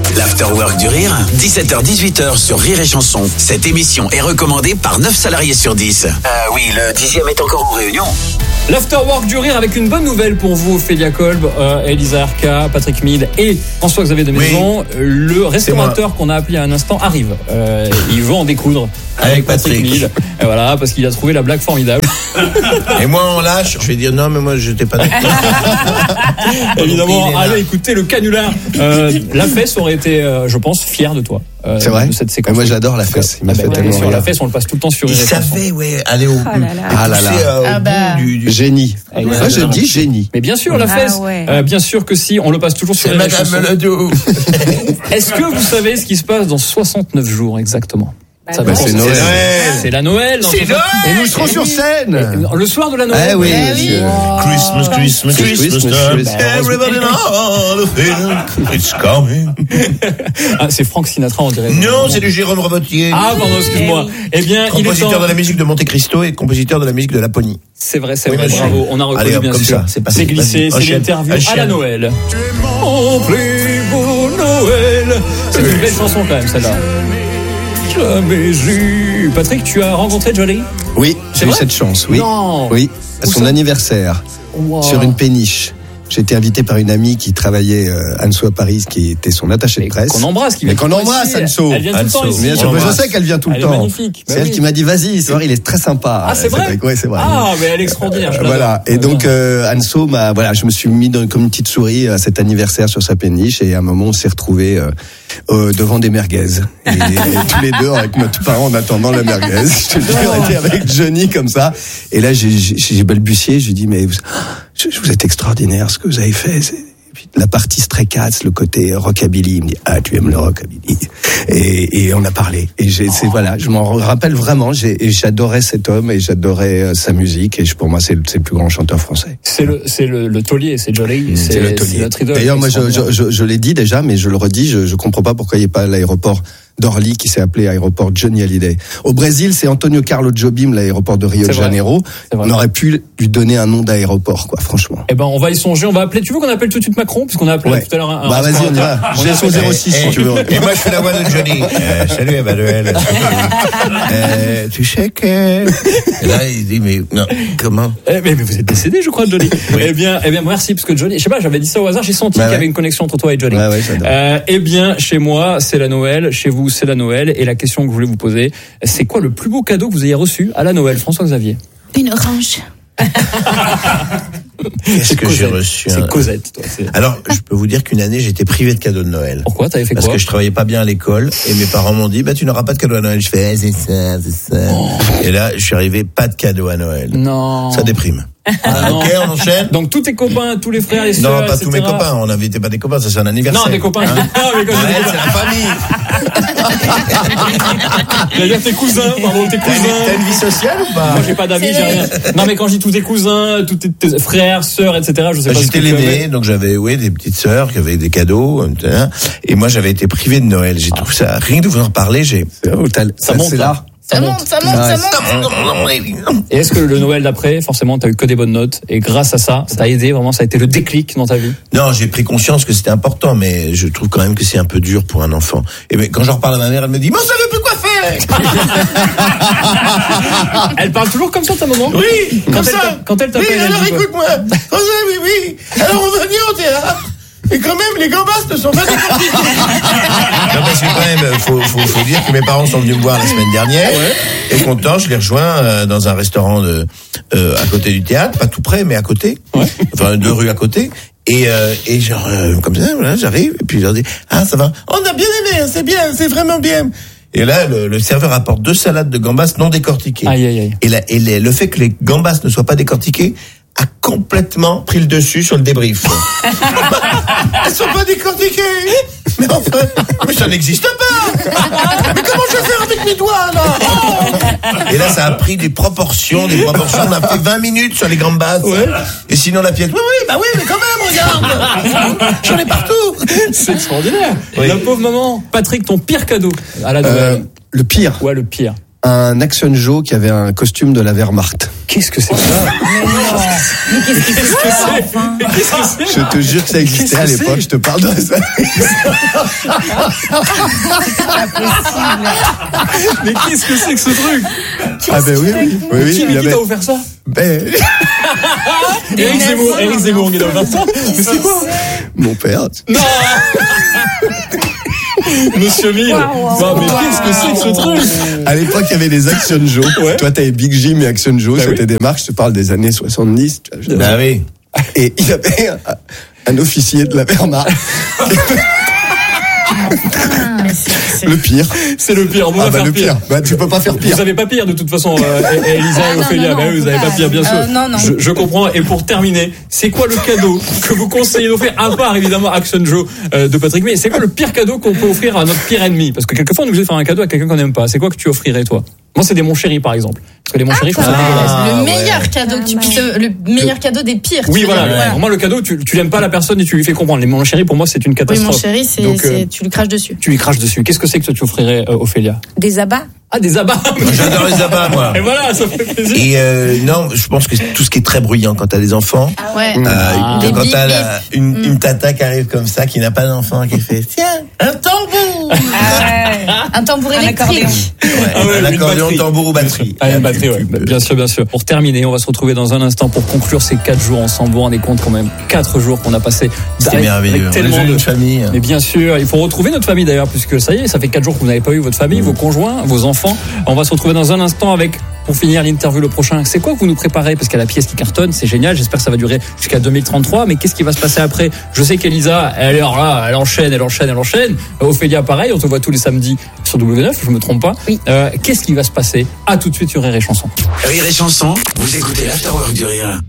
L'Afterwork du Rire, 17h-18h sur Rire et Chanson. Cette émission est recommandée par 9 salariés sur 10. Oui, le 10e est encore en réunion. L'Afterwork du Rire avec une bonne nouvelle pour vous, Ophélia Kolb, Elisa Arca, Patrick Mille et François-Xavier de Maison. Oui. Le restaurateur qu'on a appelé à un instant arrive. Il veut en découdre avec Patrick Mille. Voilà, parce qu'il a trouvé la blague formidable. Et moi, on lâche. Je vais dire non, mais moi, je n'étais pas d'accord. Évidemment, allez écouter le canular. La Fesse aurait été, je pense, fier de toi. C'est vrai. De cette séquence. Moi, j'adore La Fesse. Il m'a fait tellement sur rire. La Fesse, on le passe tout le temps sur Il savait, aller au bout. Ah là là. Du Génie. Moi, je dis génie. Mais bien sûr, La Fesse. Bien sûr que si, on le passe toujours sur C'est Madame Melado. Est-ce que vous savez ce qui se passe dans 69 jours exactement? C'est Noël. C'est la Noël. C'est Noël. Et nous serons sur scène. Le soir de la Noël. Ah oui, monsieur. Christmas time. Everybody knows it's coming. Ah, c'est Frank Sinatra, on dirait. Non, c'est du Jérôme Revotier. Ah, pardon, excuse-moi. Eh bien, compositeur de la musique de Monte Cristo et compositeur de la musique de Laponie. C'est vrai, bravo. On a reconnu, bien comme sûr. Ça, c'est glissé, c'est l'interview à la Noël. Mon plus beau Noël. C'est une belle chanson quand même, celle-là. Jamais vu. Patrick, tu as rencontré Johnny? Oui, j'ai eu cette chance, oui. Non. Oui, à son anniversaire, sur une péniche. J'ai été invité par une amie qui travaillait Anso à Paris, qui était son attachée de presse. Qu'on embrasse, Anso. Elle vient tout le temps ici. Bien sûr, je sais qu'elle vient tout le temps. Elle est magnifique. C'est elle qui m'a dit vas-y, c'est vrai, il est très sympa. Ah, c'est vrai. Ouais, c'est vrai. Ah, mais elle est extraordinaire. Voilà. Et donc Anso je me suis mis comme une petite souris à cet anniversaire sur sa péniche et à un moment on s'est retrouvés devant des merguez. Et tous les deux avec notre parent en attendant la merguez. Je te jure, on était avec Johnny comme ça. Et là j'ai balbutié, je lui dis mais vous êtes extraordinaire ce que vous avez fait. Et puis, la partie Stray Cats, le côté rockabilly, il me dit tu aimes le rockabilly, et on a parlé et je m'en rappelle vraiment, j'adorais cet homme et j'adorais sa musique et pour moi c'est le plus grand chanteur français. C'est le taulier, c'est Johnny, c'est le taulier. Notre idole. D'ailleurs moi je l'ai dit déjà, mais je le redis, je comprends pas pourquoi il n'y a pas l'aéroport d'Orly qui s'est appelé aéroport Johnny Hallyday. Au Brésil, c'est Antonio Carlos Jobim, l'aéroport de Rio de Janeiro. On aurait pu lui donner un nom d'aéroport, quoi, franchement. Eh ben, on va y songer, on va appeler, tu veux qu'on appelle tout de suite Macron, puisqu'on a appelé tout à l'heure vas-y, on y va. J'ai son 06 si tu veux. Et moi, je fais la voix de Johnny. Salut, Emmanuel. Tu sais que... Et là, il dit, mais, non, comment? Mais vous êtes décédé, je crois, Johnny. Oui. Eh bien, merci, parce que Johnny, je sais pas, j'avais dit ça au hasard, j'ai senti qu'il y avait une connexion entre toi et Johnny. Eh bien, chez moi, c'est la Noël, chez vous, c'est la Noël, et la question que je voulais vous poser, c'est quoi le plus beau cadeau que vous ayez reçu à la Noël, François-Xavier? Une orange. Qu'est-ce que j'ai reçu? C'est Cosette, toi. Alors, je peux vous dire qu'une année, j'étais privé de cadeaux de Noël. Pourquoi? T'avais fait quoi? Parce que je travaillais pas bien à l'école et mes parents m'ont dit, tu n'auras pas de cadeau à Noël. Je fais, c'est ça. Et là, je suis arrivé, pas de cadeau à Noël. Non. Ça déprime. Ok, on enchaîne. Donc tous tes copains, tous les frères et sœurs, non, pas tous mes copains. On n'invitait pas des copains, ça c'est un anniversaire. Non, des copains. Noël, c'est la famille. D'ailleurs, tes cousins, pardon, tes cousins. T'as une vie sociale ou pas? Moi, j'ai pas d'amis, j'ai rien. Non, mais quand je dis tous tes cousins, tous tes frères, sœurs, etc., je sais pas. J'étais l'aîné, donc j'avais, des petites sœurs qui avaient des cadeaux, et moi j'avais été privé de Noël. J'ai trouvé ça, rien que de vous en reparler, ça monte là. Ça monte. Et est-ce que le Noël d'après, forcément, t'as eu que des bonnes notes et grâce à ça, ça t'a aidé vraiment, ça a été le déclic dans ta vie? Non, j'ai pris conscience que c'était important, mais je trouve quand même que c'est un peu dur pour un enfant. Et mais quand j'en reparle à ma mère, elle me dit, mais on savait plus quoi faire. Elle parle toujours comme ça, ta maman? Oui, quand elle t'appelle. Oui, alors écoute-moi. Oui. Alors on va venir au théâtre. Et quand même, les gambas ne sont pas décortiqués. Non, parce que quand même, faut dire que mes parents sont venus me voir la semaine dernière. Ouais. Et content, je les rejoins dans un restaurant à côté du théâtre, pas tout près, mais à côté. Ouais. Enfin, 2 rues à côté. Et genre, comme ça, voilà, j'arrive, et puis je leur dis, ça va. On a bien aimé, c'est bien, c'est vraiment bien. Et là, le serveur apporte 2 salades de gambas non décortiquées. Aïe. Et le fait que les gambas ne soient pas décortiquées a complètement pris le dessus sur le débrief. Elles sont pas décortiquées. Mais enfin, ça n'existe pas. Mais comment je vais faire avec mes doigts, là? Et là, ça a pris des proportions. On a fait 20 minutes sur les gambas. Ouais. Et sinon, la pièce, oui, mais quand même, regarde. J'en ai partout. C'est extraordinaire. Oui. La pauvre maman. Patrick, ton pire cadeau à la Noël? Le pire? Ouais, le pire. un Action Joe qui avait un costume de la Wehrmacht. Qu'est-ce que c'est ça? Mais qu'est-ce que c'est enfin? Je te jure que ça existait à l'époque, je te parle de ça. Mais qu'est-ce que c'est que ce truc? Ah ben oui. Qui t'a offert ça? Éric Zemmour, il a offert ça? Mais c'est quoi? Mon père. Non. Monsieur Mille. Non, mais qu'est-ce que c'est que ce truc? À l'époque, il y avait les Action Joe. Ouais. Toi, t'avais Big Jim et Action Joe. C'était des marques, je te parle des années 70. Bah oui. Et il y avait un officier de la Wehrmacht. Le pire. C'est le pire. Le pire. Bah, tu peux pas faire pire. Vous avez pas pire de toute façon, Elisa et Ophélia. Bah oui, vous avez pas pire, bien sûr. Non. Je comprends. Et pour terminer, c'est quoi le cadeau que vous conseillez d'offrir, à part évidemment Action Joe de Patrick May? C'est quoi le pire cadeau qu'on peut offrir à notre pire ennemi? Parce que quelquefois on est obligé de faire un cadeau à quelqu'un qu'on n'aime pas. C'est quoi que tu offrirais, toi? Moi, c'est des Mon Chéri, par exemple. Parce que les Mon Chéri, je trouve ça dégueulasse. Le meilleur cadeau que tu puisses, le meilleur cadeau des pires. Oui, voilà. Pour moi, le cadeau, tu l'aimes pas la personne et tu lui fais comprendre. Les Mon Chéri, pour moi, c'est une catastrophe. Oui, Mon Chéri, tu lui craches dessus. Tu lui craches dessus. Qu'est-ce que c'est que toi, tu offrirais, Ophélia? Des abats. Ah, des abats. J'adore les abats, moi. Et voilà, ça fait plaisir. Et non, je pense que tout ce qui est très bruyant quand t'as des enfants. Ouais. Quand t'as une tata qui arrive comme ça, qui n'a pas d'enfant, qui fait tiens, un tambour. Un tambour électrique. Un accordéon, tambour ou batterie. Ah, une batterie, ouais. Bien sûr. Pour terminer, on va se retrouver dans un instant pour conclure ces 4 jours ensemble. Vous vous rendez compte quand même, 4 jours qu'on a passé. C'était merveilleux. Avec tellement de famille. Mais bien sûr, il faut retrouver notre famille d'ailleurs, puisque ça y est, ça fait 4 jours que vous n'avez pas eu votre famille, vos conjoints, vos enfants. On va se retrouver dans un instant avec, pour finir l'interview le prochain. C'est quoi que vous nous préparez? Parce qu'il y a la pièce qui cartonne, c'est génial. J'espère que ça va durer jusqu'à 2033. Mais qu'est-ce qui va se passer après? Je sais qu'Elisa, elle enchaîne. Ophélia, pareil. On te voit tous les samedis sur W9, je me trompe pas. Oui. Qu'est-ce qui va se passer? À tout de suite sur Rire et Chanson. Rire et Chanson, vous écoutez l'Afterwork du Rire.